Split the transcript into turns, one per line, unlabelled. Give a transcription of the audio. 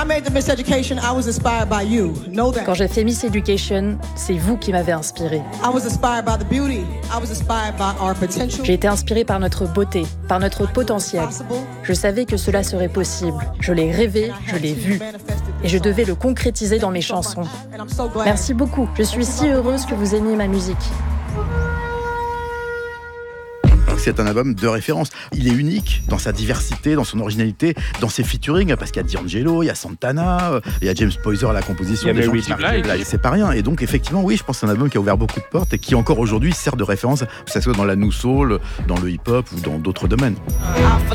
Quand j'ai fait Miss Education, c'est vous qui m'avez inspirée. J'ai été inspirée par notre beauté, par notre potentiel. Je savais que cela serait possible. Je l'ai rêvé, je l'ai vu. Et je devais le concrétiser dans mes chansons. Merci beaucoup. Je suis si heureuse que vous aimiez ma musique.
C'est un album de référence. Il est unique dans sa diversité, dans son originalité, dans ses featuring, parce qu'il y a D'Angelo, il y a Santana, il y a James Poyser à la composition.
Il y a Mary J. Blige.
C'est pas rien. Et donc, effectivement, oui, je pense que c'est un album qui a ouvert beaucoup de portes et qui, encore aujourd'hui, sert de référence, que ce soit dans la new soul, dans le hip-hop ou dans d'autres domaines.